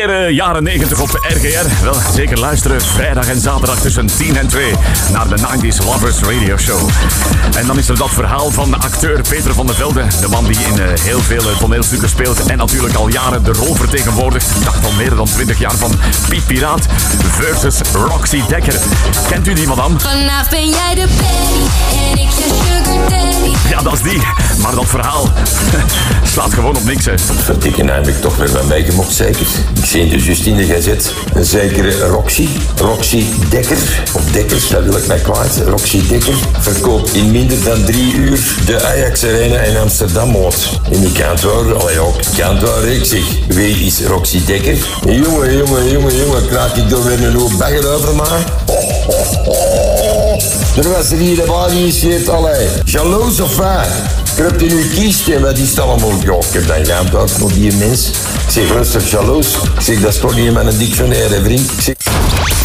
weer jaren 90 op RGR. Wel, zeker luisteren vrijdag en zaterdag tussen 10 en 2 naar de 90s Lovers Radio Show. En dan is er dat verhaal van de acteur Peter van der Velde. De man die in heel veel toneelstukken speelt en natuurlijk al jaren de rol vertegenwoordigt. Ik dacht al meer dan 20 jaar van Piet Piraat versus Roxy Dekker. Kent u die madame? Vanavond ben jij de baby en ik je sugar daddy. Ja, dat is die. Maar dat verhaal slaat gewoon op niks, hè. Verdikken heb ik toch weer bij mij gemocht, zeker. Ik zie dus juist in de gazet een zekere Roxy Dekker, of Dekkers, dat wil ik mij kwijt. Roxy Dekker verkoopt in minder dan 3 uur de Ajax Arena in Amsterdam uit. En ik kan het horen, ik zeg, wie is Roxy Dekker? Jongen, krijg ik door weer een hoop bagger over mij? Er was er hier een die scheert, jaloers of waar? Kruipt in uw kiest en wat is het allemaal? Ja, ik heb dan geantwoord nog die mens. Ik zeg, rustig jaloers. Ik zeg, dat is toch niet in mijn dictionaire, vriend. Ik zeg...